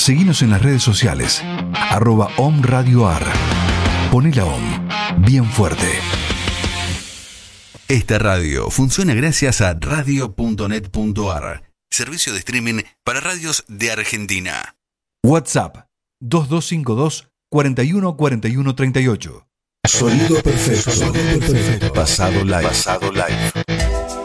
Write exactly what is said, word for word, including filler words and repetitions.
Seguinos en las redes sociales, arroba Om Radio Ar. Poné la Om bien fuerte. Esta radio funciona gracias a radio punto net punto ar, servicio de streaming para radios de Argentina. WhatsApp dos dos cinco dos, cuatro uno cuatro uno tres ocho. Sonido perfecto. Sonido perfecto. Pasado live. Pasado live.